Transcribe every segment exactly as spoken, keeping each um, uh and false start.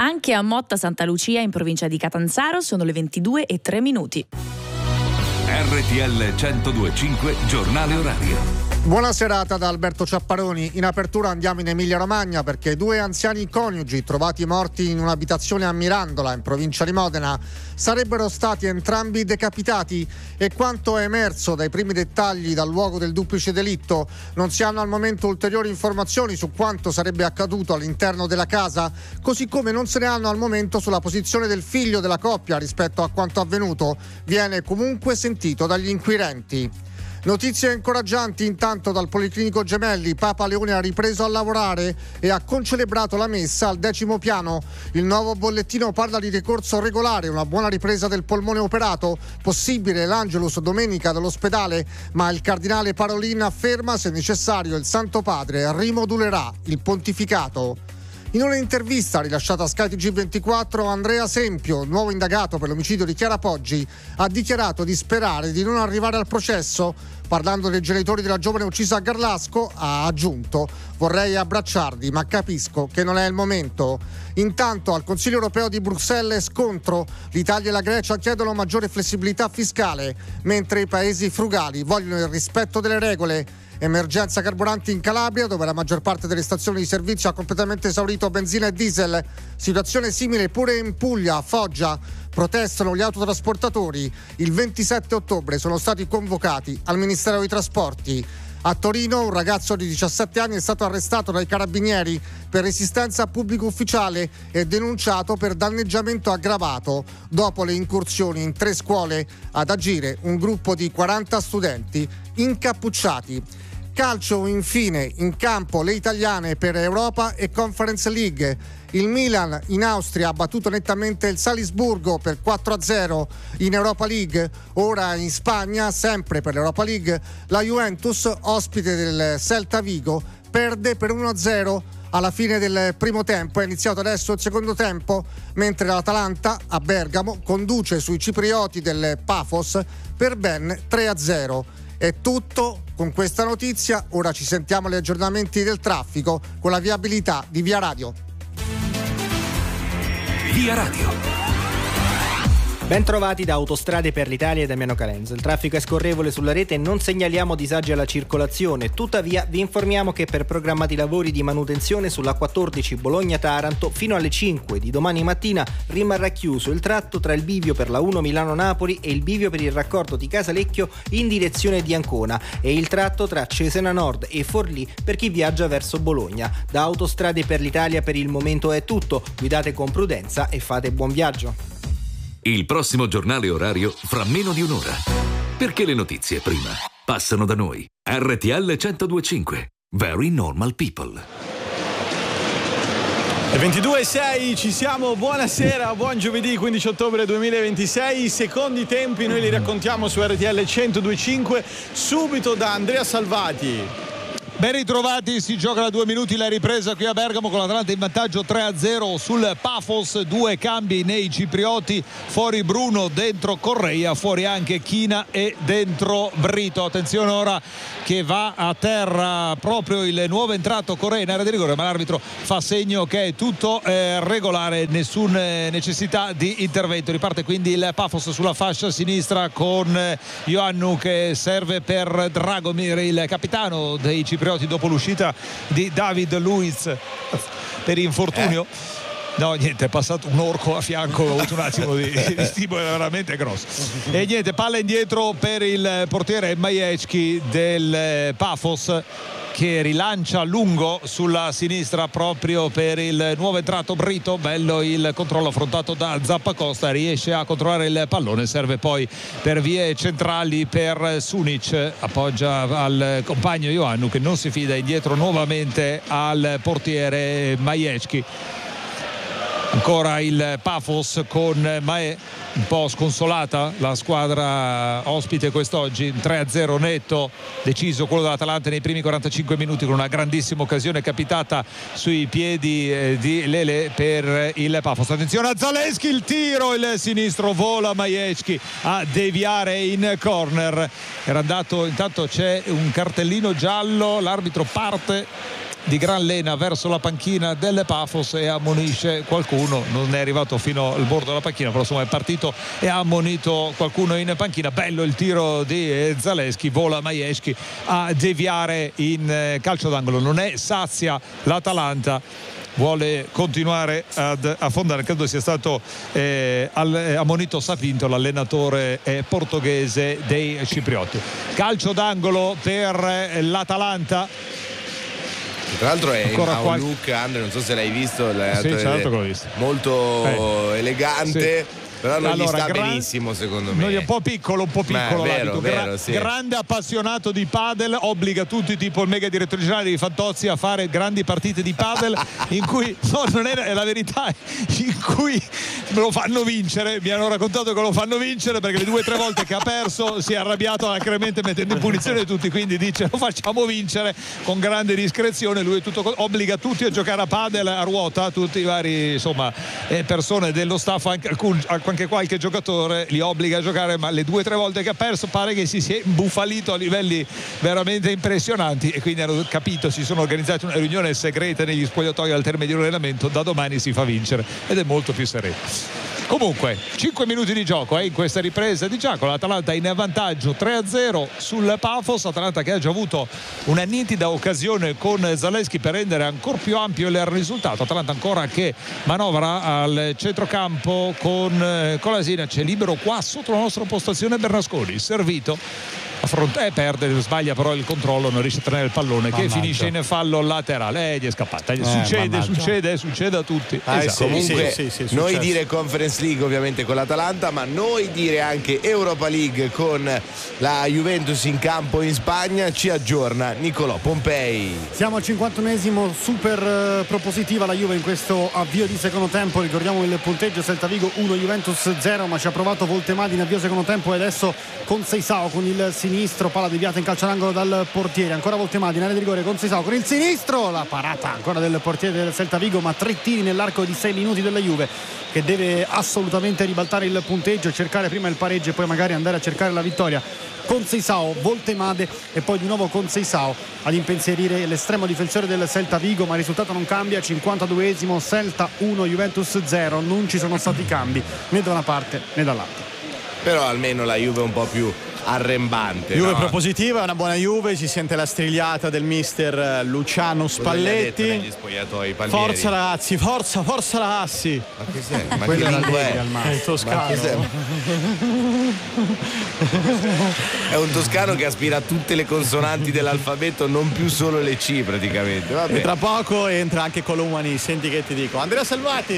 Anche a Motta Santa Lucia in provincia di Catanzaro sono le ventidue e tre minuti. R T L centodue e cinque giornale orario. Buona serata da Alberto Ciapparoni. In apertura andiamo in Emilia Romagna perché due anziani coniugi trovati morti in un'abitazione a Mirandola in provincia di Modena sarebbero stati entrambi decapitati e quanto è emerso dai primi dettagli dal luogo del duplice delitto non si hanno al momento ulteriori informazioni su quanto sarebbe accaduto all'interno della casa, così come non se ne hanno al momento sulla posizione del figlio della coppia rispetto a quanto avvenuto. Viene comunque sentito dagli inquirenti. Notizie incoraggianti intanto dal Policlinico Gemelli. Papa Leone ha ripreso a lavorare e ha concelebrato la messa al decimo piano. Il nuovo bollettino parla di ricorso regolare, una buona ripresa del polmone operato, possibile l'Angelus domenica dall'ospedale, ma il cardinale Parolin afferma se necessario il Santo Padre rimodulerà il pontificato. In un'intervista rilasciata a Sky T G ventiquattro, Andrea Sempio, nuovo indagato per l'omicidio di Chiara Poggi, ha dichiarato di sperare di non arrivare al processo. Parlando dei genitori della giovane uccisa a Garlasco, ha aggiunto: vorrei abbracciarli, ma capisco che non è il momento. Intanto al Consiglio europeo di Bruxelles scontro. L'Italia e la Grecia chiedono maggiore flessibilità fiscale, mentre i paesi frugali vogliono il rispetto delle regole. Emergenza carburanti in Calabria, dove la maggior parte delle stazioni di servizio ha completamente esaurito benzina e diesel. Situazione simile pure in Puglia, a Foggia. Protestano gli autotrasportatori. Il ventisette ottobre sono stati convocati al Ministero dei Trasporti. A Torino un ragazzo di diciassette anni è stato arrestato dai carabinieri per resistenza a pubblico ufficiale e denunciato per danneggiamento aggravato dopo le incursioni in tre scuole. Ad agire un gruppo di quaranta studenti incappucciati. Calcio, infine, in campo le italiane per Europa e Conference League. Il Milan in Austria ha battuto nettamente il Salisburgo per quattro a zero in Europa League. Ora in Spagna, sempre per l'Europa League, la Juventus, ospite del Celta Vigo, perde per uno a zero. Alla fine del primo tempo è iniziato adesso il secondo tempo, mentre l'Atalanta a Bergamo conduce sui ciprioti del Pafos per ben tre a zero. È tutto con questa notizia. Ora ci sentiamo gli aggiornamenti del traffico con la viabilità di Via Radio. Via Radio. Ben trovati da Autostrade per l'Italia e Damiano Calenzo. Il traffico è scorrevole sulla rete e non segnaliamo disagi alla circolazione. Tuttavia vi informiamo che per programmati lavori di manutenzione sulla quattordici Bologna-Taranto fino alle cinque di domani mattina rimarrà chiuso il tratto tra il bivio per la uno Milano-Napoli e il bivio per il raccordo di Casalecchio in direzione di Ancona e il tratto tra Cesena Nord e Forlì per chi viaggia verso Bologna. Da Autostrade per l'Italia per il momento è tutto. Guidate con prudenza e fate buon viaggio. Il prossimo giornale orario fra meno di un'ora. Perché le notizie prima passano da noi. R T L centodue e cinque. Very normal people. ventidue e sei, ci siamo, buonasera, buon giovedì quindici ottobre duemilaventisei. I secondi tempi noi li raccontiamo su R T L centodue e cinque, subito da Andrea Salvati. Ben ritrovati, si gioca da due minuti la ripresa qui a Bergamo con l'Atalanta in vantaggio tre a zero sul Pafos. Due cambi nei ciprioti, fuori Bruno, dentro Correia, fuori anche China e dentro Brito. Attenzione ora che va a terra proprio il nuovo entrato Correia in area di rigore, ma l'arbitro fa segno che è tutto eh, regolare, nessuna necessità di intervento. Riparte quindi il Pafos sulla fascia sinistra con eh, Ioannou che serve per Dragomir, il capitano dei ciprioti dopo l'uscita di David Luiz per infortunio. Eh. No, niente, è passato un orco a fianco, ho avuto un attimo di, di stimo, era veramente grosso. E niente, palla indietro per il portiere Majewski del Pafos, che rilancia lungo sulla sinistra proprio per il nuovo entrato Brito. Bello il controllo affrontato da Zappacosta, riesce a controllare il pallone, serve poi per vie centrali per Sunic, appoggia al compagno Ioannou che non si fida, indietro nuovamente al portiere Majewski. Ancora il Pafos con Mae, un po' sconsolata la squadra ospite quest'oggi. Tre a zero netto, deciso quello dell'Atalanta nei primi quarantacinque minuti con una grandissima occasione capitata sui piedi eh, di Lele per il Pafos. Attenzione a Zalewski, il tiro, il sinistro, vola Majewski a deviare in corner. Era andato, intanto c'è un cartellino giallo, l'arbitro parte di gran lena verso la panchina del Pafos e ammonisce qualcuno, non è arrivato fino al bordo della panchina, però insomma è partito e ha ammonito qualcuno in panchina. Bello il tiro di Zalewski, vola Majewski a deviare in calcio d'angolo. Non è sazia l'Atalanta, vuole continuare ad affondare. Credo sia stato eh, ammonito Sapinto, l'allenatore eh, portoghese dei ciprioti. Calcio d'angolo per l'Atalanta. Tra l'altro è Ancora ha un qual... look, Andre, non so se l'hai visto, sì, certo che l'ho visto. Molto eh. elegante. Sì. Però non allora, gli sta gran... benissimo secondo me. Noi è un po' piccolo, un po' piccolo Beh, vero, l'abito. vero, Gra- sì. Grande appassionato di padel, obbliga tutti, tipo il mega direttore generale di Fantozzi, a fare grandi partite di padel in cui, no, non è, è la verità, in cui lo fanno vincere. Mi hanno raccontato che lo fanno vincere perché le due o tre volte che ha perso si è arrabbiato alacremente mettendo in punizione tutti, quindi dice lo facciamo vincere con grande discrezione. Lui è tutto, obbliga tutti a giocare a padel, a ruota, tutti i vari insomma eh, persone dello staff, anche, anche qualche giocatore li obbliga a giocare, ma le due o tre volte che ha perso pare che si sia imbufalito a livelli veramente impressionanti, e quindi hanno capito, si sono organizzati una riunione segreta negli spogliatoi al termine di un allenamento. Da domani si fa vincere ed è molto più sereno. Comunque cinque minuti di gioco eh, in questa ripresa di gioco, l'Atalanta in vantaggio tre a zero sul Pafos. Atalanta che ha già avuto una nitida occasione con Zalewski per rendere ancora più ampio il risultato. Atalanta ancora che manovra al centrocampo con eh, Kolasinac libero qua sotto la nostra postazione. Bernasconi servito, affronta e perde, sbaglia però il controllo, non riesce a tenere il pallone, mannaggia, che finisce in fallo laterale. Eh, gli è scappata. Eh, succede, mannaggia. succede, succede a tutti. Ah, esatto. Comunque sì, sì, sì, noi dire Conference League ovviamente con l'Atalanta, ma noi dire anche Europa League con la Juventus in campo in Spagna. Ci aggiorna Nicolò Pompei. Siamo al cinquantunesimo, super propositiva la Juve in questo avvio di secondo tempo. Ricordiamo il punteggio: Celta Vigo uno, Juventus zero, ma ci ha provato Voltemadi in avvio secondo tempo e adesso con Seisao con il sinistro, palla deviata in calcio d'angolo dal portiere. Ancora Voltemadi in area di rigore con Seisao con il sinistro, la parata ancora del portiere del Celta Vigo, ma tre tiri nell'arco di sei minuti della Juve, che deve assolutamente ribaltare il punteggio, cercare prima il pareggio e poi magari andare a cercare la vittoria. Con Seisao, Voltemade e poi di nuovo con Seisao ad impensierire l'estremo difensore del Celta Vigo, ma il risultato non cambia. cinquantaduesimo, Celta uno, Juventus zero, non ci sono stati cambi né da una parte né dall'altra. Però almeno la Juve è un po' più arrembante. Juve no? propositiva, è una buona Juve, si sente la strigliata del mister Luciano Spalletti. Forza ragazzi, forza, forza ragazzi. Ma che sei? Ma Quello che era lingua Allegri è? al massimo. È il toscano. È un toscano che aspira a tutte le consonanti dell'alfabeto, non più solo le C praticamente. Vabbè. E tra poco entra anche Colomani, senti che ti dico. Andrea Salvati.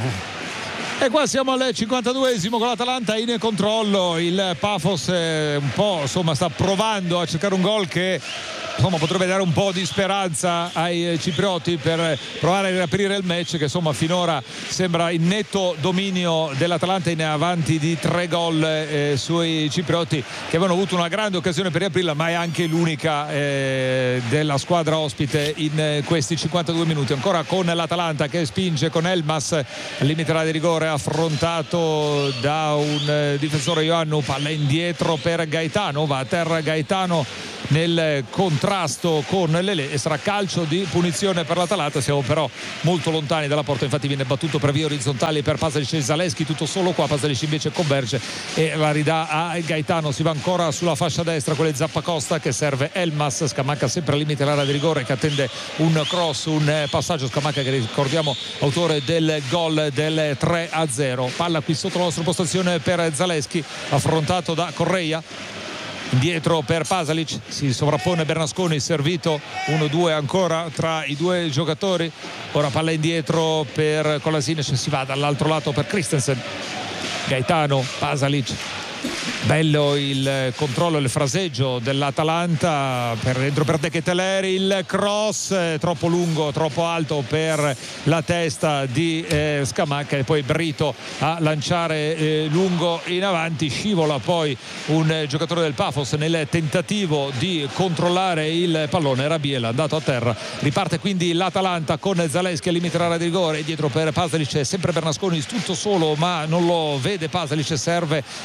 E qua siamo al cinquantaduesimo con l'Atalanta in controllo. Il Pafos eh, un po' insomma sta provando a cercare un gol che insomma potrebbe dare un po' di speranza ai ciprioti per provare a riaprire il match, che insomma finora sembra in netto dominio dell'Atalanta, in avanti di tre gol eh, sui ciprioti, che avevano avuto una grande occasione per riaprirla, ma è anche l'unica eh, della squadra ospite in eh, questi cinquantadue minuti. Ancora con l'Atalanta che spinge con Elmas al limite di rigore, affrontato da un eh, difensore Ioannou, palla indietro per Gaetano, va a terra Gaetano nel contrasto con Lelè e sarà calcio di punizione per l'Atalanta. Siamo però molto lontani dalla porta, infatti viene battuto per vie orizzontali per Pasalic e Zalewski, tutto solo qua. Pasalic invece converge e la ridà a Gaetano. Si va ancora sulla fascia destra con le Zappacosta che serve Elmas. Scamacca sempre al limite dell'area di rigore che attende un cross, un passaggio. Scamacca che ricordiamo autore del gol del tre a zero. Palla qui sotto la nostra postazione per Zalewski, affrontato da Correia. Indietro per Pasalic, si sovrappone Bernasconi, servito uno due ancora tra i due giocatori. Ora palla indietro per Kolasinac, si va dall'altro lato per Christensen. Gaetano, Pasalic. Bello il controllo, il fraseggio dell'Atalanta per dentro per De Ketelaere, il cross eh, troppo lungo, troppo alto per la testa di eh, Scamacca, e poi Brito a lanciare eh, lungo in avanti. Scivola poi un eh, giocatore del Pafos nel tentativo di controllare il pallone. Rabiela andato a terra. Riparte quindi l'Atalanta con Zalewski al limite dell'area di rigore, dietro per Pasalic, sempre Bernasconi tutto solo ma non lo vede Pasalic, serve dall'altro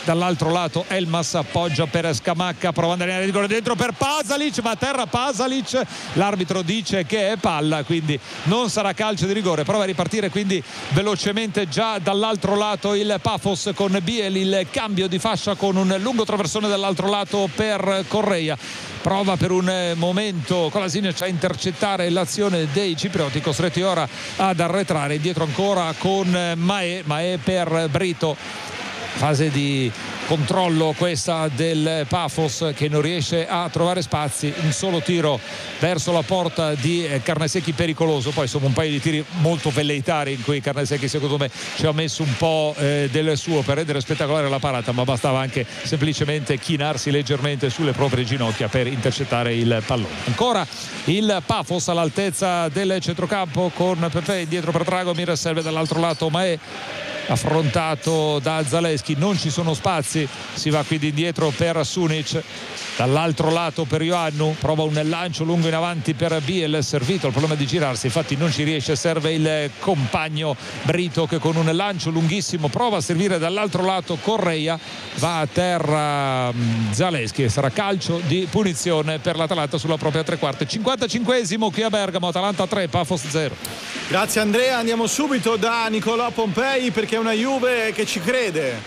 dall'altro lato Elmas appoggia per Scamacca, prova ad andare in rigore dentro per Pasalic, ma a terra Pasalic, l'arbitro dice che è palla, quindi non sarà calcio di rigore. Prova a ripartire quindi velocemente già dall'altro lato il Pafos con Biel, il cambio di fascia con un lungo traversone dall'altro lato per Correia. Prova per un momento Kolasinac a intercettare l'azione dei ciprioti, costretti ora ad arretrare, indietro ancora con Mae, Mae per Brito. Fase di controllo questa del Pafos che non riesce a trovare spazi, un solo tiro verso la porta di Carnesecchi pericoloso, poi sono un paio di tiri molto velleitari in cui Carnesecchi secondo me ci ha messo un po' eh, del suo per rendere spettacolare la parata, ma bastava anche semplicemente chinarsi leggermente sulle proprie ginocchia per intercettare il pallone. Ancora il Pafos all'altezza del centrocampo con Pepe indietro per Dragomir, serve dall'altro lato Mae, affrontato da Zalewski, non ci sono spazi, si va quindi indietro per Sunic, dall'altro lato per Ioannou, prova un lancio lungo in avanti per Biel, servito, il problema di girarsi, infatti non ci riesce, serve il compagno Brito che con un lancio lunghissimo prova a servire dall'altro lato Correia, va a terra Zalewski e sarà calcio di punizione per l'Atalanta sulla propria tre quarti. cinquantacinquesimo qui a Bergamo, Atalanta tre, Pafos zero. Grazie Andrea, andiamo subito da Nicolò Pompei perché è una Juve che ci crede.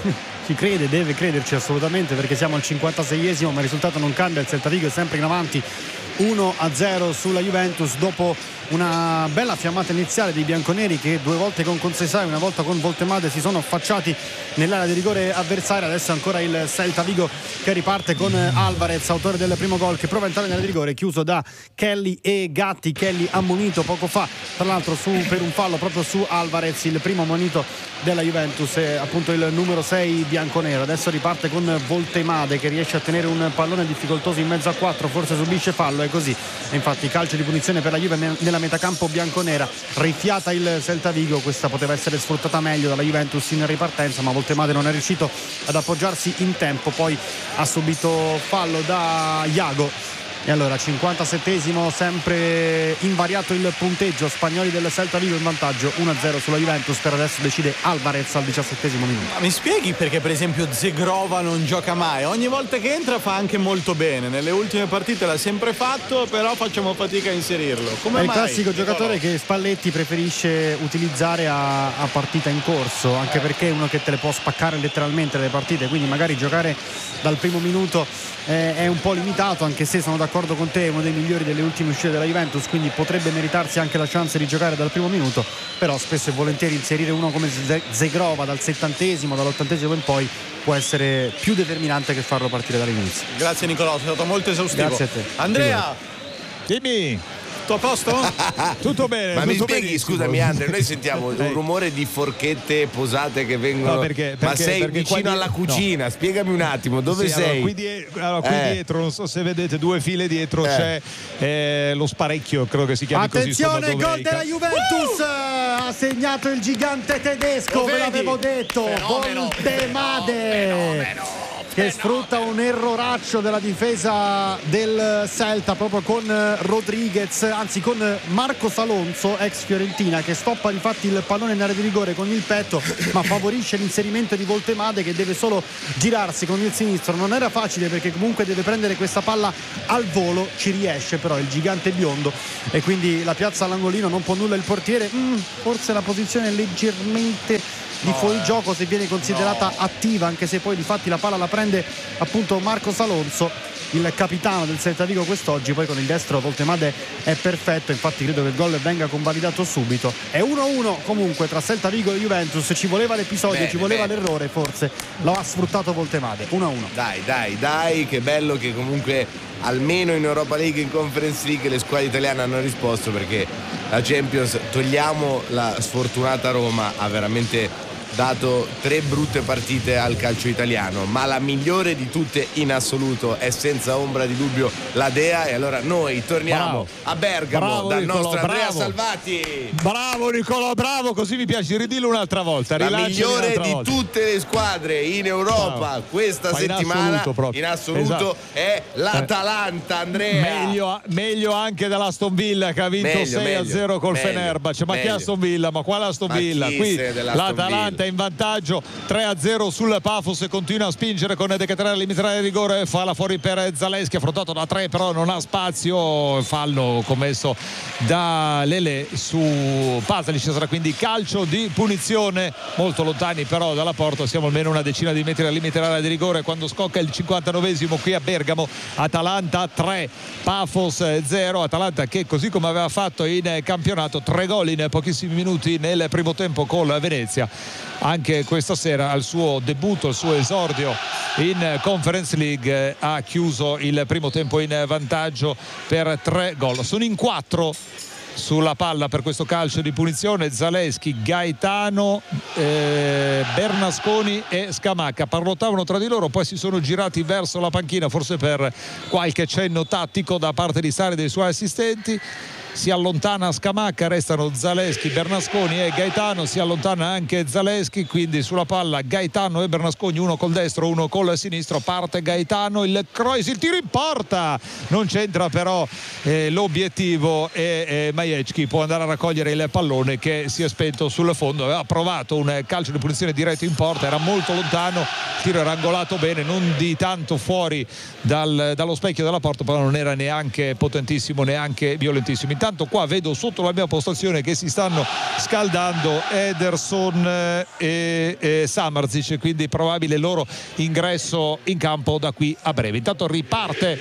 Ci crede, deve crederci assolutamente, perché siamo al cinquantaseiesimo ma il risultato non cambia, il Celta Vigo è sempre in avanti uno a zero sulla Juventus dopo una bella fiammata iniziale dei bianconeri che due volte con Conceição e una volta con Voltemade si sono affacciati nell'area di rigore avversaria. Adesso ancora il Celta Vigo che riparte con Alvarez, autore del primo gol, che prova a entrare nell'area di rigore, chiuso da Kelly e Gatti. Kelly ammonito poco fa tra l'altro su, per un fallo proprio su Alvarez, il primo ammonito della Juventus è appunto il numero sei bianconero. Adesso riparte con Voltemade che riesce a tenere un pallone difficoltoso in mezzo a quattro, forse subisce fallo, è così. E infatti calcio di punizione per la Juve nella metacampo bianconera, rifiata il Celta Vigo, questa poteva essere sfruttata meglio dalla Juventus in ripartenza, ma Voltemade non è riuscito ad appoggiarsi in tempo, poi ha subito fallo da Iago. E allora cinquantasettesimo, sempre invariato il punteggio, spagnoli del Celta Vigo in vantaggio uno a zero sulla Juventus. Per adesso decide Alvarez al diciassettesimo minuto. Ma mi spieghi perché per esempio Zegrova non gioca mai? Ogni volta che entra fa anche molto bene, nelle ultime partite l'ha sempre fatto, però facciamo fatica a inserirlo. Come è mai? Il classico giocatore che Spalletti preferisce utilizzare a, a partita in corso, anche eh. perché è uno che te le può spaccare letteralmente le partite, quindi magari giocare dal primo minuto eh, è un po' limitato, anche se sono d'accordo con te, è uno dei migliori delle ultime uscite della Juventus, quindi potrebbe meritarsi anche la chance di giocare dal primo minuto, però spesso e volentieri inserire uno come Zegrova dal settantesimo, dall'ottantesimo in poi può essere più determinante che farlo partire dall'inizio. Grazie Nicolò, sei stato molto esaustivo. Grazie a te. Andrea, dimmi. tutto a posto? Tutto bene. Ma tutto mi spieghi, benissimo. scusami Andre, noi sentiamo un rumore di forchette posate che vengono. No, perché, perché, ma sei perché vicino alla di... cucina, no. Spiegami un attimo dove sì, sei. Allora, qui, die... allora, qui eh. dietro, non so se vedete, due file dietro eh. c'è eh, lo sparecchio, credo che si chiami attenzione, così. Attenzione, gol della Juventus! Uh! Ha segnato il gigante tedesco, ve l'avevo detto. Voltemade che sfrutta un erroraccio della difesa del Celta proprio con Rodriguez, anzi con Marcos Alonso, ex Fiorentina, che stoppa infatti il pallone in area di rigore con il petto, ma favorisce l'inserimento di Voltemade che deve solo girarsi con il sinistro. Non era facile perché comunque deve prendere questa palla al volo, ci riesce però il gigante biondo e quindi la piazza all'angolino, non può nulla il portiere. mm, forse la posizione è leggermente di fuorigioco se viene considerata no. attiva, anche se poi di fatti la palla la prende appunto Marcos Alonso, il capitano del Celta Vigo quest'oggi. Poi con il destro Voltemade è perfetto, infatti credo che il gol venga convalidato subito. È uno a uno comunque tra Celta Vigo e Juventus, ci voleva l'episodio, bene, ci voleva bene. l'errore, forse lo ha sfruttato Voltemade. Uno a uno. Dai dai dai, che bello che comunque almeno in Europa League e in Conference League le squadre italiane hanno risposto, perché la Champions, togliamo la sfortunata Roma, ha veramente dato tre brutte partite al calcio italiano, ma la migliore di tutte in assoluto è senza ombra di dubbio la Dea. E allora noi torniamo bravo. a Bergamo bravo, dal Nicolò, nostro Andrea bravo. Salvati. Bravo Nicolò, bravo, così mi piace, ridillo un'altra volta. La migliore di volta. tutte le squadre in Europa bravo. questa ma settimana in assoluto, in assoluto esatto. è l'Atalanta, Andrea. Meglio, meglio anche dell'Aston Villa che ha vinto meglio, sei a zero col meglio, Fenerbahce. Ma meglio. chi Aston Villa? Ma quale Aston Villa? Qui l'Atalanta Atalanta in vantaggio tre a zero sul Pafos e continua a spingere con De Keteler limitare il rigore, fa la fuori per Zaleschi, affrontato da tre però non ha spazio, fallo commesso da Lele su Pasalic, sarà quindi calcio di punizione, molto lontani però dalla porta, siamo almeno una decina di metri al limite area di rigore quando scocca il cinquantanovesimo qui a Bergamo. Atalanta tre, Pafos zero, Atalanta che così come aveva fatto in campionato tre gol in pochissimi minuti nel primo tempo con Venezia, anche questa sera al suo debutto, al suo esordio in Conference League ha chiuso il primo tempo in vantaggio per tre gol. Sono in quattro sulla palla per questo calcio di punizione: Zaleschi, Gaetano, eh, Bernasconi e Scamacca. Parlottavano tra di loro, poi si sono girati verso la panchina, forse per qualche cenno tattico da parte di Sarri e dei suoi assistenti. Si allontana Scamacca, restano Zaleschi, Bernasconi e Gaetano, si allontana anche Zaleschi, quindi sulla palla Gaetano e Bernasconi, uno col destro, uno col sinistro, parte Gaetano, il cross, il tiro in porta, non c'entra però eh, l'obiettivo e eh, Majewski può andare a raccogliere il pallone che si è spento sul fondo, aveva provato un calcio di punizione diretto in porta, era molto lontano, il tiro era angolato bene, non di tanto fuori dal, dallo specchio della porta, però non era neanche potentissimo, neanche violentissimo. Intanto qua vedo sotto la mia postazione che si stanno scaldando Ederson e, e Samardzic, quindi probabile loro ingresso in campo da qui a breve. Intanto riparte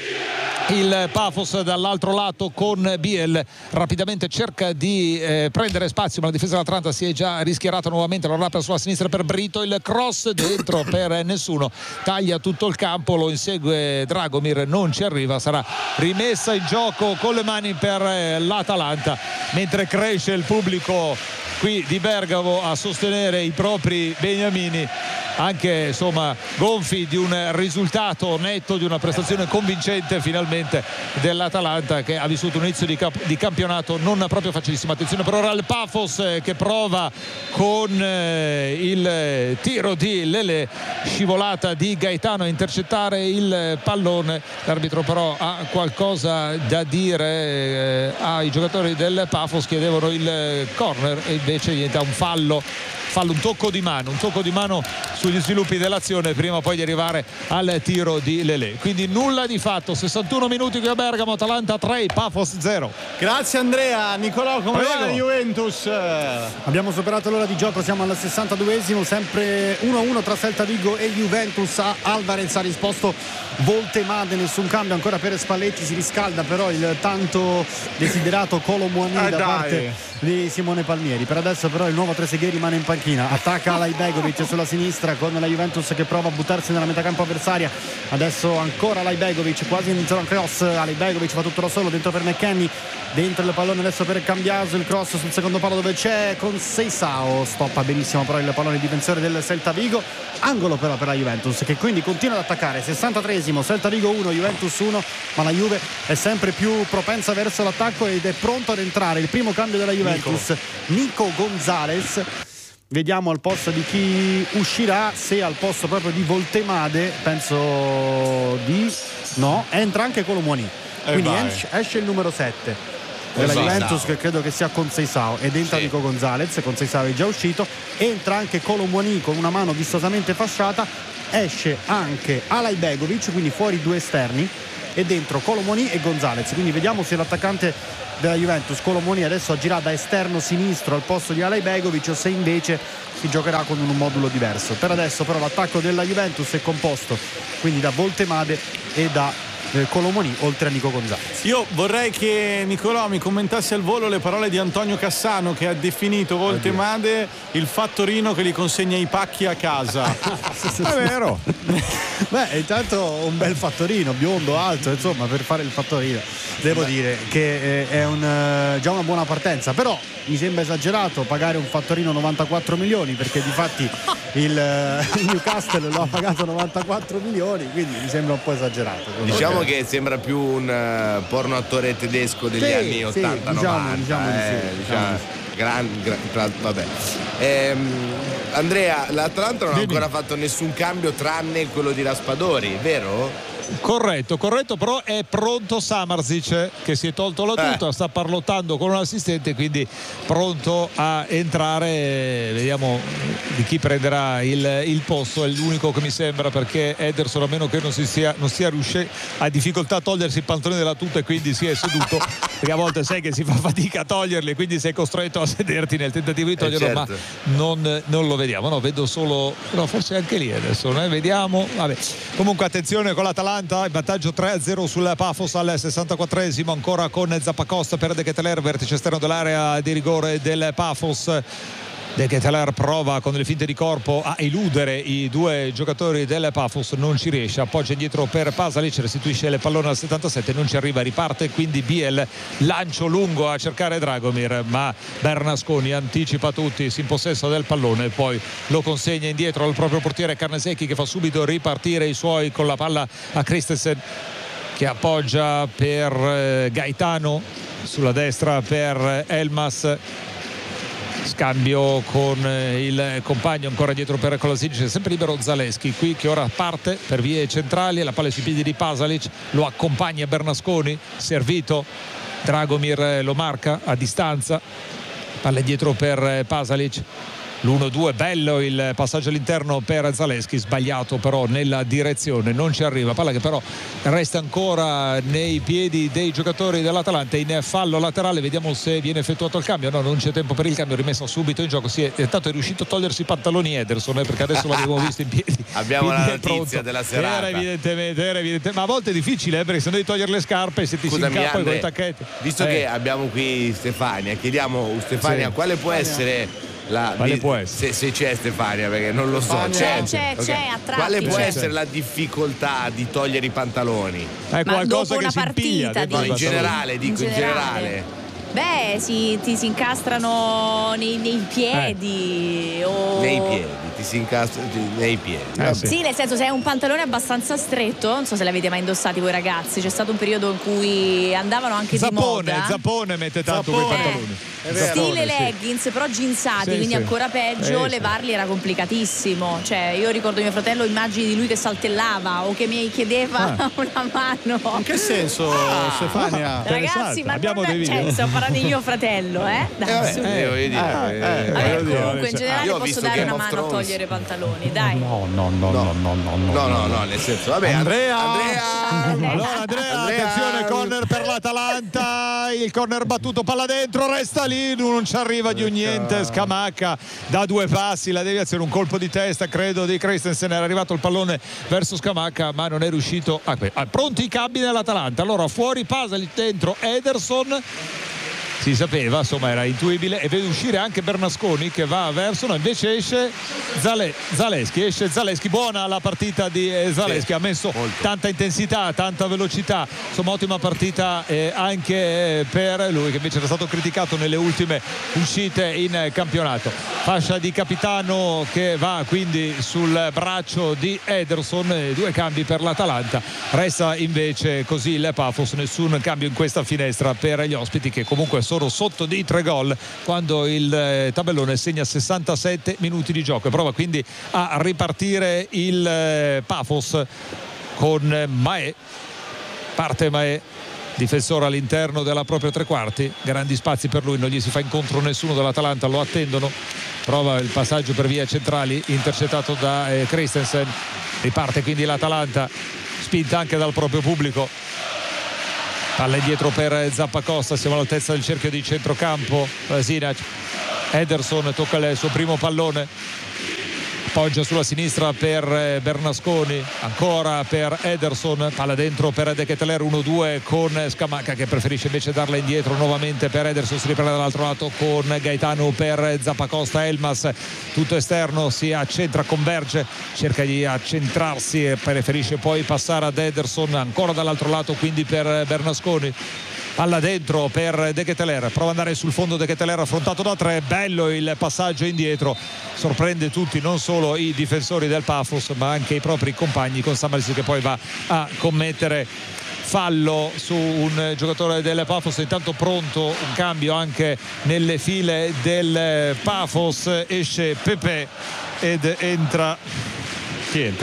il Pafos dall'altro lato con Biel, rapidamente cerca di eh, prendere spazio, ma la difesa dell'Atalanta si è già rischiarata nuovamente, lo rappa sulla sinistra per Brito, il cross dentro per nessuno, taglia tutto il campo, lo insegue Dragomir, non ci arriva, sarà rimessa in gioco con le mani per eh, l'Atalanta, mentre cresce il pubblico qui di Bergamo a sostenere i propri beniamini, anche insomma gonfi di un risultato netto, di una prestazione convincente finalmente dell'Atalanta, che ha vissuto un inizio di, cap- di campionato non proprio facilissimo. Attenzione per ora al Pafos eh, che prova con eh, il tiro di Lele, scivolata di Gaetano a intercettare il pallone, l'arbitro però ha qualcosa da dire eh, ai giocatori del Pafos, chiedevano il corner e invece niente, un fallo fallo, un tocco di mano, un tocco di mano sugli sviluppi dell'azione prima poi di arrivare al tiro di Lele. Quindi nulla di fatto, sessantuno minuti qui a Bergamo, Atalanta tre, Pafos zero. Grazie Andrea. Nicolò, come Prego. va la Juventus? Abbiamo superato l'ora di gioco, siamo al sessantaduesimo, sempre uno a uno tra Celta Vigo e Juventus. Alvarez ha risposto Voltemade, nessun cambio ancora per Spalletti, si riscalda però il tanto desiderato Kolo Muani eh da dai. parte di Simone Palmieri. Per adesso però il nuovo Trezeguet rimane in panchina, attacca Alajbegovic sulla sinistra con la Juventus che prova a buttarsi nella metacampo avversaria. Adesso ancora Alajbegovic, quasi in zona cross, Alajbegovic fa tutto da solo dentro per McKennie, dentro il pallone adesso per Cambiaso, il cross sul secondo palo dove c'è con Seisao, stoppa benissimo però il pallone difensore del Celta Vigo, angolo però per la Juventus che quindi continua ad attaccare. Sessantatreesimo, Celta Vigo uno, Juventus uno, ma la Juve è sempre più propensa verso l'attacco ed è pronto ad entrare il primo cambio della Juventus, Nico, Nico Gonzalez. Vediamo al posto di chi uscirà, se al posto proprio di Voltemade, penso di no, entra anche Kolo Muani, quindi esce, esce il numero sette della Juventus che credo che sia con Seisao ed entra sì. Nico Gonzalez, con Seisao è già uscito, entra anche Kolo Muani con una mano vistosamente fasciata, esce anche Alajbegovic, quindi fuori due esterni e dentro Kolo Muani e Gonzalez, quindi vediamo se l'attaccante della Juventus Kolo Muani adesso agirà da esterno sinistro al posto di Alajbegovic o se invece si giocherà con un modulo diverso. Per adesso però l'attacco della Juventus è composto quindi da Voltemade e da Kolo Muani oltre a Nico Gonzalez. Io vorrei che Nicolò mi commentasse al volo le parole di Antonio Cassano che ha definito Voltemade il fattorino che gli consegna i pacchi a casa. È vero. Beh, intanto un bel fattorino, biondo, alto, insomma, per fare il fattorino devo Beh. dire che è un, già una buona partenza, però mi sembra esagerato pagare un fattorino novantaquattro milioni, perché di fatti il, il Newcastle lo ha pagato novantaquattro milioni, quindi mi sembra un po' esagerato. Diciamo okay. che sembra più un uh, porno attore tedesco degli sì, anni ottanta sì, novanta, diciamo, diciamo eh, di sì, diciamo, diciamo. gran, gran, vabbè. Ehm, Andrea, l'Atalanta non ha ancora fatto nessun cambio tranne quello di Raspadori, vero? Corretto, corretto, però è pronto Samardzic che si è tolto la tuta, eh. sta parlottando con un assistente, quindi pronto a entrare. Vediamo di chi prenderà il, il posto, è l'unico che mi sembra, perché Ederson, a meno che non si sia, non sia riuscito, ha difficoltà a togliersi il pantalone della tuta e quindi si è seduto, perché a volte sai che si fa fatica a toglierli, quindi sei costretto a sederti nel tentativo di toglierlo, eh certo. ma non, non lo vediamo, no, vedo solo, no, forse anche lì adesso, eh, vediamo, vabbè. Comunque attenzione con l'Atalanta, in vantaggio tre a zero sul Pafos al sessantaquattresimo, ancora con Zappacosta per De Ketelaere, vertice esterno dell'area di rigore del Pafos. De Ketelaere prova con le finte di corpo a eludere i due giocatori del Pafos, non ci riesce, appoggia indietro per Pasalic, restituisce le pallone al settantasette, non ci arriva, riparte quindi Biel, lancio lungo a cercare Dragomir, ma Bernasconi anticipa tutti, si impossessa del pallone, poi lo consegna indietro al proprio portiere Carnesecchi, che fa subito ripartire i suoi con la palla a Christensen, che appoggia per Gaetano, sulla destra per Elmas, scambio con il compagno ancora dietro per Kolasinac, sempre libero Zalewski qui, che ora parte per vie centrali, la palla sui piedi di Pasalic, lo accompagna Bernasconi, servito, Dragomir lo marca a distanza, palla dietro per Pasalic, l'uno due, bello il passaggio all'interno per Zalewski, sbagliato però nella direzione, non ci arriva, palla che però resta ancora nei piedi dei giocatori dell'Atalanta, in fallo laterale, vediamo se viene effettuato il cambio, no, non c'è tempo per il cambio, rimessa subito in gioco, si è, intanto è riuscito a togliersi i pantaloni Ederson, eh, perché adesso l'abbiamo visto in piedi. Abbiamo la notizia della serata. Era evidentemente, era evidentemente, ma a volte è difficile, eh, perché se no devi togliere le scarpe, se ti Scusami, si incappa con i tacchetti. Visto eh. che abbiamo qui Stefania, chiediamo Stefania, sì. quale può essere la, quale può essere? Se, se c'è Stefania, perché non lo so, c'è, c'è, c'è, okay. c'è a tratti, quale può c'è. essere la difficoltà di togliere i pantaloni? È qualcosa che si partita, impiglia, no, in generale, dico in generale, in generale. Beh, si, ti si incastrano nei, nei piedi eh. o... nei piedi, ti si incastrano nei piedi. Eh, sì. sì, nel senso, se è un pantalone abbastanza stretto, non so se l'avete mai indossati voi ragazzi, c'è stato un periodo in cui andavano anche Zappone, di moda. Zappone mette tanto Zappone. quei pantaloni. Stile Zappone, leggings, sì. però jeansati, sì, quindi sì. ancora peggio, eh, levarli sì. era complicatissimo. Cioè, io ricordo mio fratello immagini di lui che saltellava o che mi chiedeva ah. una mano. In che senso, ah. Stefania? Ragazzi, ma abbiamo non dei è, cioè, stiamo parlando di mio fratello, eh? Dai, eh, vabbè, eh, voglio dire, eh, eh, vabbè, eh, comunque in generale ah, posso dare una mano a togliere i pantaloni, dai. No, no, no, no, no, no, no, no, no, no, nel senso, vabbè, Andrea, Andrea, allora Andrea, Andrea, attenzione, corner per l'Atalanta, il corner battuto, palla dentro, resta lì, non ci arriva di un niente, Scamacca da due passi, la deviazione, un colpo di testa credo di Christensen, era arrivato il pallone verso Scamacca ma non è riuscito a... Ah, pronti i cambi dell'Atalanta, allora fuori Pasalic, dentro Ederson, si sapeva, insomma era intuibile, e vede uscire anche Bernasconi che va verso, no, invece esce Zale, Zalewski, esce Zalewski, buona la partita di Zalewski, sì, ha messo molto. Tanta intensità, tanta velocità, insomma ottima partita eh, anche eh, per lui, che invece era stato criticato nelle ultime uscite in campionato. Fascia di capitano che va quindi sul braccio di Ederson, due cambi per l'Atalanta, resta invece così il Pafos, nessun cambio in questa finestra per gli ospiti che comunque sono sotto di tre gol quando il tabellone segna sessantasette minuti di gioco e prova quindi a ripartire il Pafos con Mae, parte Mae, difensore all'interno della propria tre quarti, grandi spazi per lui, non gli si fa incontro nessuno dell'Atalanta, lo attendono, prova il passaggio per via centrali, intercettato da eh, Christensen, riparte quindi l'Atalanta, spinta anche dal proprio pubblico. Palla indietro per Zappacosta, siamo all'altezza del cerchio di centrocampo. Sinac, Ederson tocca il suo primo pallone, appoggia sulla sinistra per Bernasconi, ancora per Ederson, palla dentro per De Ketelaere, uno due con Scamacca che preferisce invece darla indietro nuovamente per Ederson, si riprende dall'altro lato con Gaetano per Zappacosta, Elmas tutto esterno, si accentra, converge, cerca di accentrarsi e preferisce poi passare ad Ederson, ancora dall'altro lato quindi per Bernasconi. Palla dentro per De Ketelaere, prova ad andare sul fondo De Ketelaere, affrontato da tre, bello il passaggio indietro, sorprende tutti, non solo i difensori del Pafos ma anche i propri compagni, con Samardzic che poi va a commettere fallo su un giocatore del Pafos. Intanto pronto un cambio anche nelle file del Pafos, esce Pepe ed entra chi entra?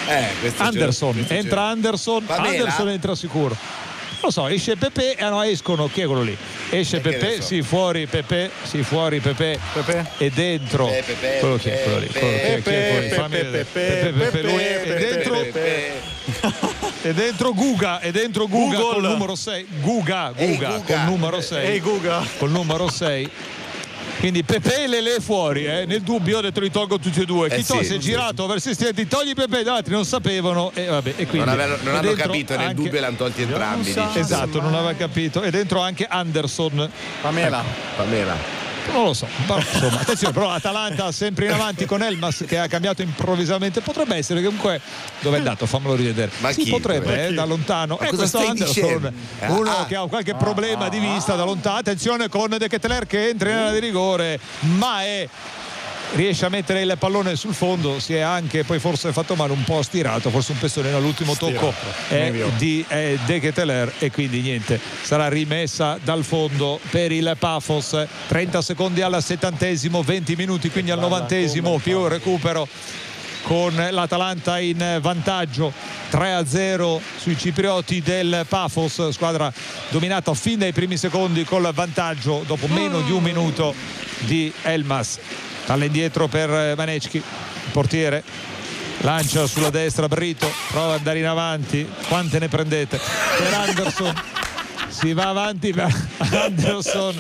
Eh, Anderson, questo entra c'è. Anderson, Anderson entra sicuro. Non lo so, esce Pepe, eh no, escono, chi è quello lì? Esce Pepe, so. sì, fuori Pepe, sì, fuori Pepe, Pepe. E dentro Pepe, Pepe, quello chi è quello lì? Quello chi è, chi è quello lì? Fammi vedere. Pepe, Pepe, lui è dentro. E dentro Guga, e dentro Guga Google. col numero sei. Guga, Guga, Ehi, Guga. col numero sei. Ehi, Guga. Col numero sei. Quindi Pepe e Lele fuori, eh. Nel dubbio ho detto li tolgo tutti e due. Eh Chi sì, toglie si è sì. girato verso i stati, togli Pepe, gli altri non sapevano e vabbè. E quindi, non, avevano, non e hanno dentro capito, nel anche, dubbio l'hanno tolti entrambi. Dice. Esatto, non aveva capito. E dentro anche Anderson. Pamela. Ecco. Pamela. Non lo so, però, insomma, attenzione, però Atalanta sempre in avanti con Elmas che ha cambiato improvvisamente. Potrebbe essere che comunque dove è andato? Fammelo rivedere. Ma sì, chi? potrebbe, eh, da lontano. Ma E cosa questo stai Anderson, dicendo? uno Ah. che ha qualche problema di vista da lontano. Attenzione con De Ketelaere che entra in area di rigore, ma è riesce a mettere il pallone sul fondo, si è anche poi forse fatto male, un po' stirato, forse un pestone all'ultimo tocco è di è De Ketelaere e quindi niente, sarà rimessa dal fondo per il Pafos. Trenta secondi al settantesimo, venti minuti quindi al novantesimo più recupero con l'Atalanta in vantaggio tre a zero sui ciprioti del Pafos, squadra dominata fin dai primi secondi col vantaggio dopo meno di un minuto di Elmas. Palla indietro per Vanecki, portiere lancia sulla destra, Brito prova ad andare in avanti, quante ne prendete? Per Anderson, si va avanti per Anderson,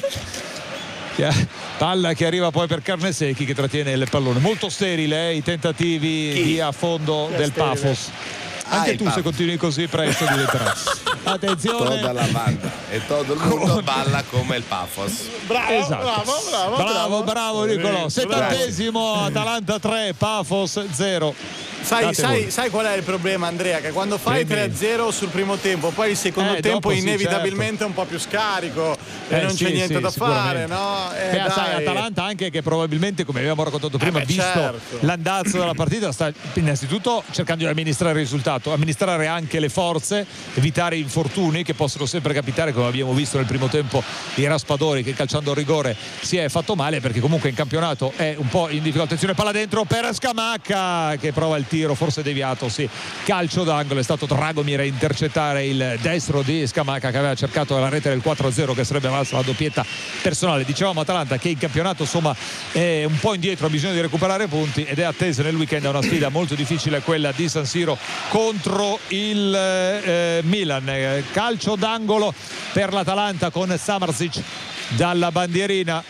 palla che arriva poi per Carnesecchi che trattiene il pallone. Molto sterile eh, i tentativi Chi? di affondo del Pafos. Anche Ah, tu Pafos. se continui così presto diventerà. Attenzione, Toda la banda e tutto il mondo balla come il Pafos. Bravo, esatto. bravo, bravo, bravo, bravo Nicolò. Settantesimo, Atalanta tre, Pafos zero. Sai, Date sai, voi. sai qual è il problema, Andrea? Che quando fai Dimmi. tre a zero sul primo tempo, poi il secondo Eh, tempo dopo sì, inevitabilmente certo. è un po' più scarico e Eh, non sì, c'è niente sì, da fare, sicuramente. no? Eh, Beh, sai, dai. Atalanta anche che probabilmente, come abbiamo raccontato prima, beh, visto certo. l'andazzo della partita, sta innanzitutto cercando di amministrare il risultato, amministrare anche le forze, evitare infortuni che possono sempre capitare, come abbiamo visto nel primo tempo di Raspadori che calciando il rigore si è fatto male, perché comunque in campionato è un po' in difficoltà. Attenzione, palla dentro per Scamacca che prova il tiro, forse deviato, sì, calcio d'angolo, è stato Dragomir a intercettare il destro di Scamacca che aveva cercato la rete del quattro a zero che sarebbe valsa la doppietta personale. Dicevamo Atalanta che in campionato insomma è un po' indietro, ha bisogno di recuperare punti ed è attesa nel weekend, è una sfida molto difficile quella di San Siro contro il eh, Milan. Calcio d'angolo per l'Atalanta con Samardzic dalla bandierina,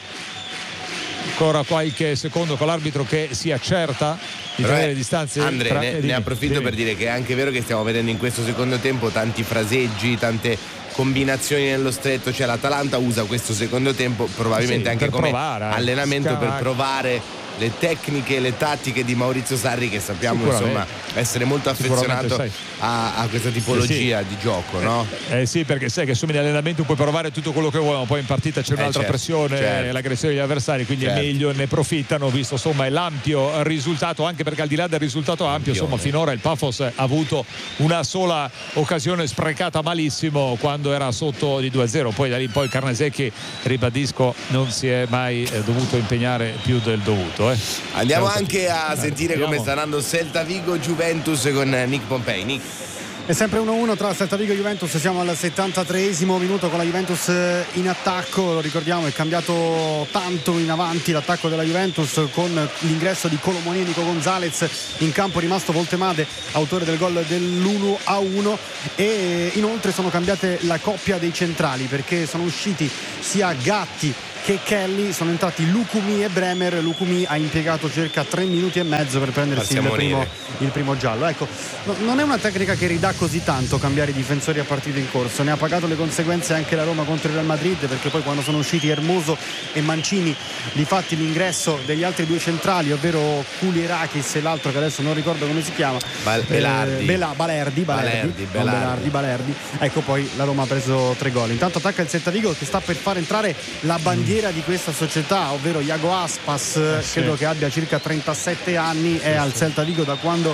ancora qualche secondo con l'arbitro che si accerta di tenere le distanze. Andre, tra... ne, dimmi, ne approfitto dimmi. per dire che è anche vero che stiamo vedendo in questo secondo tempo tanti fraseggi, tante combinazioni nello stretto, cioè l'Atalanta usa questo secondo tempo probabilmente Sì, anche per come provare, eh. allenamento Scamacca. per provare le tecniche, le tattiche di Maurizio Sarri, che sappiamo Sicuramente. insomma essere molto affezionato Sicuramente, a, a questa tipologia Sì, sì. di gioco, no? Eh, eh sì, perché sai che insomma in allenamento puoi provare tutto quello che vuoi, ma poi in partita c'è un'altra certo, pressione, certo. l'aggressione degli avversari, quindi Certo. è meglio, ne profittano, visto insomma l'ampio risultato, anche perché al di là del risultato ampio, insomma finora il Pafos ha avuto una sola occasione sprecata malissimo quando era sotto di due a zero, poi da lì in poi Carnesecchi, ribadisco, non si è mai eh, dovuto impegnare più del dovuto. Eh. Andiamo Certo. anche a Eh, sentire andiamo. come sta andando Celta Vigo Juventus con Nick Pompei. Nick. È sempre uno a uno tra Celta Vigo e Juventus, siamo al settantatreesimo minuto con la Juventus in attacco, lo ricordiamo, è cambiato tanto in avanti l'attacco della Juventus con l'ingresso di Colomoni e Nico Gonzalez, in campo è rimasto Voltemade, autore del gol dell'uno a uno, e inoltre sono cambiate la coppia dei centrali perché sono usciti sia Gatti che Kelly, sono entrati Lucumi e Bremer. Lucumi ha impiegato circa tre minuti e mezzo per prendersi il primo, il primo giallo. Ecco, no, non è una tecnica che ridà così tanto cambiare i difensori a partita in corso, ne ha pagato le conseguenze anche la Roma contro il Real Madrid, perché poi quando sono usciti Hermoso e Mancini, difatti l'ingresso degli altri due centrali, ovvero Kulierakis e l'altro che adesso non ricordo come si chiama, Bal- Belardi. eh, Bela- Balerdi, Balerdi, Balerdi, non Belardi. Belardi, Balerdi. Ecco, poi la Roma ha preso tre gol. Intanto attacca il Celta Vigo che sta per far entrare la bandiera di questa società, ovvero Iago Aspas, Eh, sì. credo che abbia circa trentasette anni, è al Celta Vigo da quando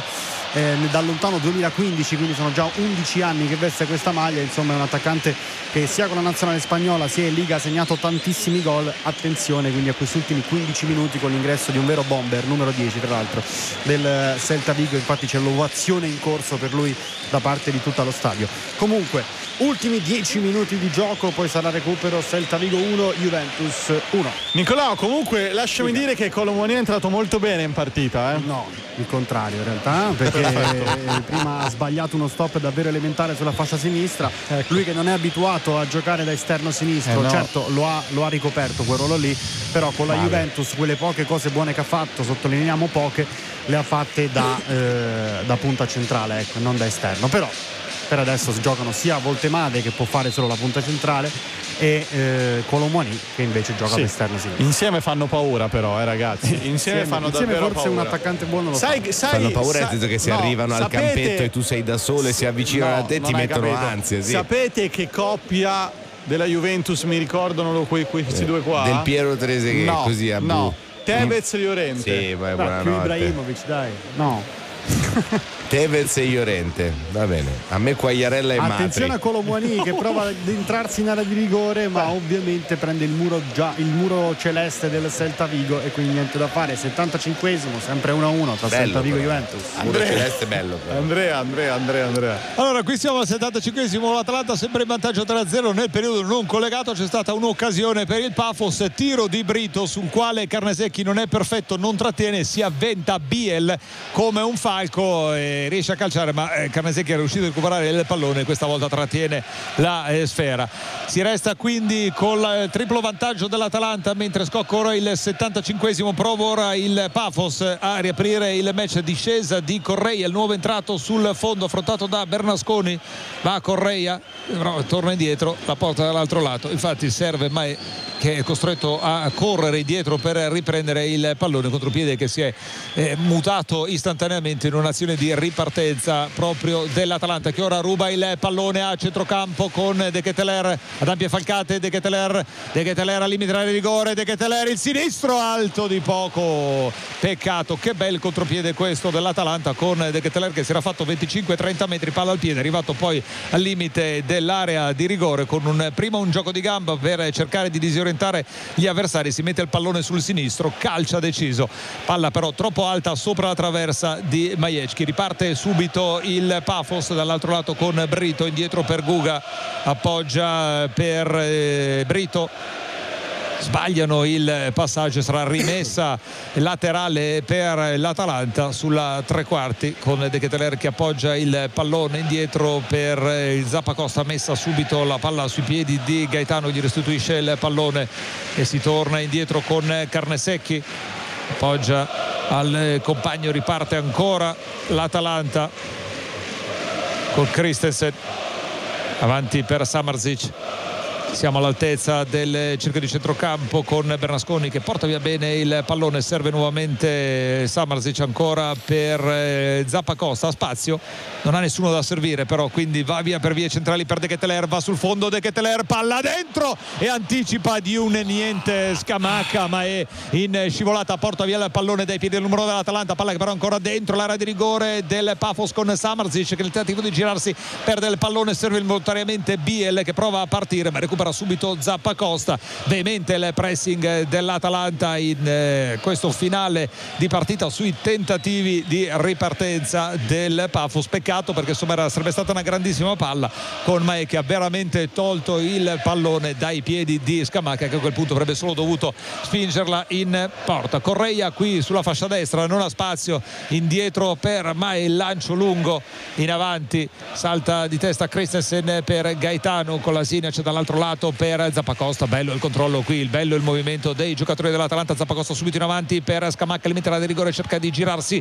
eh, da lontano duemilaquindici, quindi sono già undici anni che veste questa maglia. Insomma, è un attaccante che sia con la nazionale spagnola sia in Liga ha segnato tantissimi gol. Attenzione quindi a questi ultimi quindici minuti con l'ingresso di un vero bomber, numero dieci tra l'altro del Celta Vigo. Infatti c'è l'ovazione in corso per lui da parte di tutto lo stadio. Comunque ultimi dieci minuti di gioco, poi sarà recupero. Celta Vigo uno, Juventus uno. Nicolò, comunque lasciami dire che Kolo Muani è entrato molto bene in partita, eh? No, il contrario in realtà, perché prima ha sbagliato uno stop davvero elementare sulla fascia sinistra. Lui che non è abituato a giocare da esterno sinistro, eh no. certo lo ha, lo ha ricoperto quel ruolo lì, però con la vale. Juventus quelle poche cose buone che ha fatto, sottolineiamo poche, le ha fatte da, eh, da punta centrale, ecco, non da esterno. Però per adesso giocano sia Voltemade, che può fare solo la punta centrale, e eh, Kolo Muani, che invece gioca sì. all'esterno sinistro. Insieme fanno paura però, eh ragazzi. Insieme, insieme fanno insieme davvero forse paura. un attaccante buono lo sai, fa. sai, fanno paura, sai, nel senso che se no, arrivano al sapete, campetto e tu sei da solo e si avvicinano no, a te ti non hai mettono capito. ansia, sì. Sapete che coppia della Juventus mi ricordano que, questi eh, due qua? Del Piero Trese che no, è così a no. Tevez e Llorente. Sì, ma è Dai, più Ibrahimovic, dai. No. Tevez e Llorente, va bene. A me Quagliarella e Matri. Attenzione a Kolo Muani che prova ad entrarsi in area di rigore, ma ovviamente prende il muro, già il muro celeste del Celta Vigo, e quindi niente da fare. settantacinquesimo, sempre uno a uno tra bello, Celta Vigo e Juventus. Muro celeste bello però. Andrea, Andrea, Andrea, Andrea. Allora, qui siamo al settantacinquesimo, l'Atalanta sempre in vantaggio tre a zero. Nel periodo non collegato c'è stata un'occasione per il Pafos, tiro di Brito sul quale Carnesecchi non è perfetto, non trattiene, si avventa Biel come un falco e riesce a calciare, ma eh, Carnesecchi è riuscito a recuperare il pallone, questa volta trattiene la eh, sfera. Si resta quindi con il triplo vantaggio dell'Atalanta, mentre scocca ora il settantacinquesimo. Prova ora il Pafos a riaprire il match. Discesa di Correia, il nuovo entrato sul fondo, affrontato da Bernasconi. Va Correia, no, torna indietro, la porta dall'altro lato, infatti serve Mae che è costretto a correre indietro per riprendere il pallone, contropiede che si è eh, mutato istantaneamente in un'azione di ripartenza proprio dell'Atalanta, che ora ruba il pallone a centrocampo con De Ketelaere ad ampie falcate. De Ketelaere, De Ketelaere al limite della rigore, De Ketelaere il sinistro alto di poco, peccato. Che bel contropiede questo dell'Atalanta con De Ketelaere che si era fatto venticinque trenta metri, palla al piede, è arrivato poi al limite dell'area di rigore con un prima un gioco di gamba per cercare di disorientare gli avversari. Si mette il pallone sul sinistro, calcia deciso, palla però troppo alta sopra la traversa di Majecki. Riparte subito il Pafos dall'altro lato con Brito, indietro per Guga, appoggia per eh, Brito, sbagliano il passaggio, sarà rimessa laterale per l'Atalanta sulla tre quarti con De Ketelaere che appoggia il pallone indietro per il Zappacosta, messa subito la palla sui piedi di Gaetano, gli restituisce il pallone e si torna indietro con Carnesecchi, appoggia al compagno, riparte ancora l'Atalanta con Christensen avanti per Samardzic. Siamo all'altezza del cerchio di centrocampo con Bernasconi che porta via bene il pallone, serve nuovamente Samardzic ancora per eh, Zappacosta, spazio, non ha nessuno da servire però, quindi va via per vie centrali per De Ketelaere, va sul fondo De Ketelaere, palla dentro e anticipa di un niente Scamacca, ma è in scivolata, porta via il pallone dai piedi del numero dell'Atalanta, palla che però ancora dentro l'area di rigore del Pafos con Samardzic che nel tentativo di girarsi perde il pallone, serve involontariamente Biel che prova a partire ma recupera subito Zappacosta. Veemente il pressing dell'Atalanta in eh, questo finale di partita sui tentativi di ripartenza del Pafos. Peccato perché insomma era, sarebbe stata una grandissima palla con Mae che ha veramente tolto il pallone dai piedi di Scamacca, che a quel punto avrebbe solo dovuto spingerla in porta. Correia qui sulla fascia destra, non ha spazio, indietro per Mae, il lancio lungo in avanti, salta di testa Christensen per Gaetano con la Sina, c'è dall'altro lato per Zappacosta, bello il controllo qui, il bello il movimento dei giocatori dell'Atalanta. Zappacosta subito in avanti per Scamacca, limita la di rigore, cerca di girarsi